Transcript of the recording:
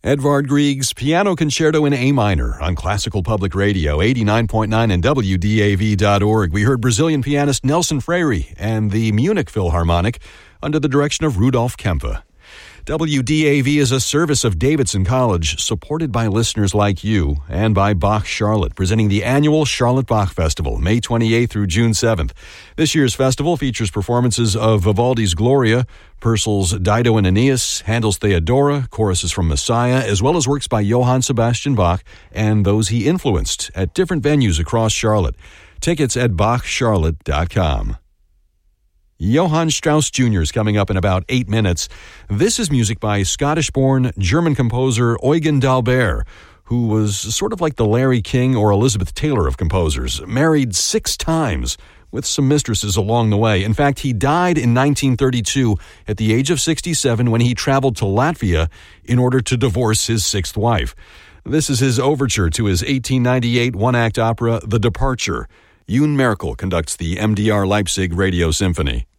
Edvard Grieg's Piano Concerto in A minor on Classical Public Radio, 89.9 and WDAV.org. We heard Brazilian pianist Nelson Freire and the Munich Philharmonic under the direction of Rudolf Kempe. WDAV is a service of Davidson College, supported by listeners like you and by Bach Charlotte, presenting the annual Charlotte Bach Festival, May 28th through June 7th. This year's festival features performances of Vivaldi's Gloria, Purcell's Dido and Aeneas, Handel's Theodora, choruses from Messiah, as well as works by Johann Sebastian Bach and those he influenced at different venues across Charlotte. Tickets at BachCharlotte.com. Johann Strauss Jr. is coming up in about 8 minutes. This is music by Scottish-born German composer Eugen d'Albert, who was sort of like the Larry King or Elizabeth Taylor of composers, married 6 times with some mistresses along the way. In fact, he died in 1932 at the age of 67 when he traveled to Latvia in order to divorce his 6th wife. This is his overture to his 1898 one-act opera, The Departure. Yoon Merkel conducts the MDR Leipzig Radio Symphony.